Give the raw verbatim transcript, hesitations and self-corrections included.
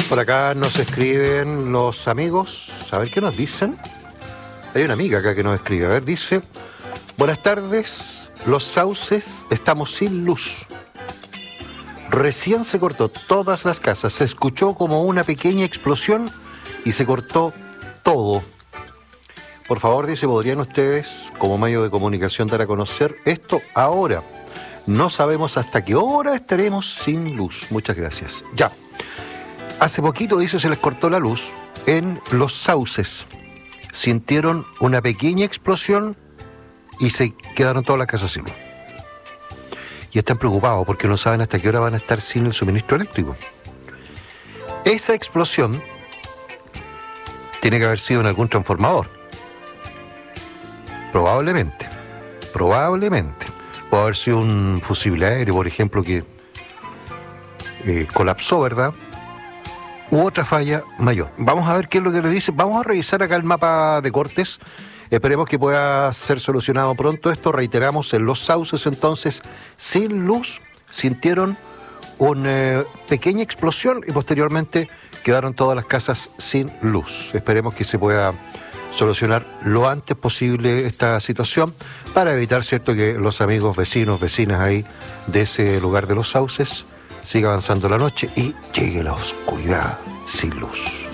Por acá nos escriben los amigos. A ver qué nos dicen. Hay una amiga acá que nos escribe. A ver, dice: buenas tardes, los sauces estamos sin luz. Recién se cortó todas las casas. Se escuchó como una pequeña explosión y se cortó todo. Por favor, dice, ¿podrían ustedes, como medio de comunicación, dar a conocer esto ahora? No sabemos hasta qué hora estaremos sin luz. Muchas gracias. Ya. Hace poquito, dice, se les cortó la luz en Los Sauces. Sintieron una pequeña explosión y se quedaron todas las casas sin luz. Y están preocupados porque no saben hasta qué hora van a estar sin el suministro eléctrico. Esa explosión tiene que haber sido en algún transformador. Probablemente. Probablemente. Puede haber sido un fusible aéreo, por ejemplo, que eh, colapsó, ¿verdad? U otra falla mayor. Vamos a ver qué es lo que le dice. Vamos a revisar acá el mapa de cortes. Esperemos que pueda ser solucionado pronto esto. Reiteramos, en Los Sauces, entonces, sin luz, sintieron una pequeña explosión y posteriormente quedaron todas las casas sin luz. Esperemos que se pueda solucionar lo antes posible esta situación para evitar, cierto, que los amigos, vecinos, vecinas ahí de ese lugar de Los Sauces siga avanzando la noche y llegue la oscuridad sin luz.